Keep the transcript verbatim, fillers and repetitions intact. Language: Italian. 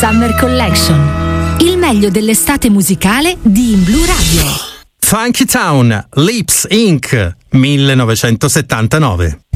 Summer Collection. Il meglio dell'estate musicale di In Blu Radio. Funky Town, Lips incorporated millenovecentosettantanove.